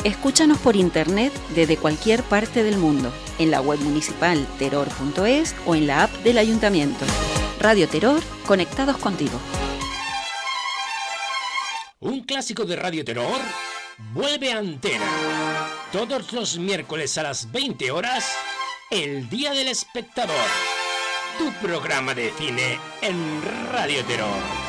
Escúchanos por internet desde cualquier parte del mundo, en la web municipal terror.es o en la app del Ayuntamiento. Radio Terror, conectados contigo. Un clásico de Radio Terror vuelve a antena. Todos los miércoles a las 20 horas, El Día del Espectador. Tu programa de cine en Radio Terror.